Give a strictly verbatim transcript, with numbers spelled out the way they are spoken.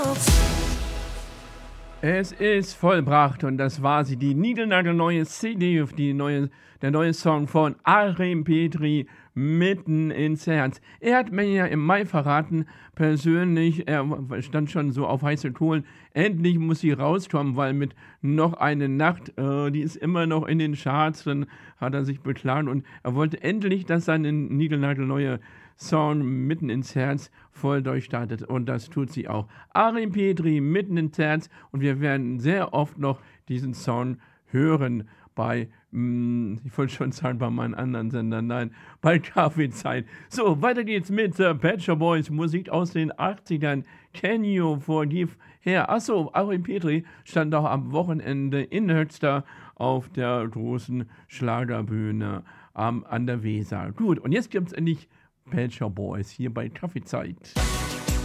Es ist vollbracht und das war sie, die niegelnagelneue C D, die neue, der neue Song von Arim Petri, Mitten ins Herz. Er hat mir ja im Mai verraten, persönlich, er stand schon so auf heiße Kohlen, endlich muss sie rauskommen, weil mit Noch eine Nacht, äh, die ist immer noch in den Charts, dann hat er sich beklagt und er wollte endlich, dass seine niegelnagelneue Song Mitten ins Herz voll durchstartet und das tut sie auch. Arim Petri, Mitten ins Herz und wir werden sehr oft noch diesen Song hören bei, mh, ich wollte schon sagen, bei meinen anderen Sendern, nein, bei Kaffeezeit. So, weiter geht's mit äh, Pet Shop Boys, Musik aus den achtzigern. Can you forgive her? Achso, Arim Petri stand auch am Wochenende in Höxter auf der großen Schlagerbühne ähm, an der Weser. Gut, und jetzt gibt's endlich Pet Shop Boys hier bei Kaffeezeit.